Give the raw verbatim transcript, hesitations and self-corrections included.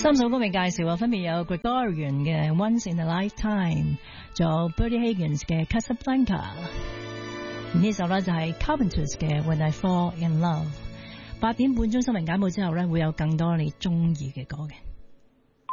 三首歌未介紹啊，分別有 Gregorian 嘅 Once in a Lifetime， 仲有 Bertie Higgins 嘅 Casablanca， 呢首呢就係 Carpenters 嘅 When I Fall in Love。八點半鐘新聞簡報之後呢，會有更多你中意嘅歌嘅。